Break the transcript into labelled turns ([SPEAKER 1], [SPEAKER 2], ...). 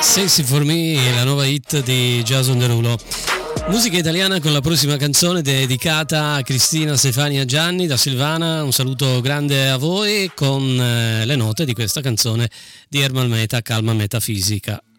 [SPEAKER 1] Sexy for Me, la nuova hit di Jason Derulo. Musica italiana con la prossima canzone dedicata a Cristina, Stefania, Gianni da Silvana. Un saluto grande a voi con le note di questa canzone di Ermal Meta, Calma Metafisica.